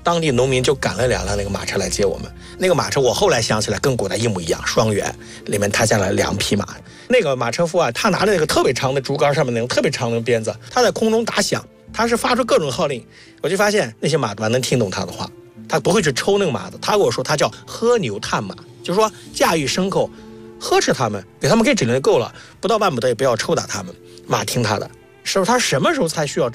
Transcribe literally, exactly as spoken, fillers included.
当地农民就赶了两辆那个马车来接我们。那个马车我后来想起来跟古代一模一样，双元，里面踏下了两匹马。那个马车夫啊，他拿着那个特别长的竹竿上面那种特别长的鞭子，他在空中打响，他是发出各种号令。我就发现那些马团能听懂他的话，他不会去抽那个马的。他跟我说他叫喝牛探马，就是说驾驭牲口，呵斥他们，给他们给指令就够了，不到万不得也不要抽打他们，马听他的。是不是他什么时候才需要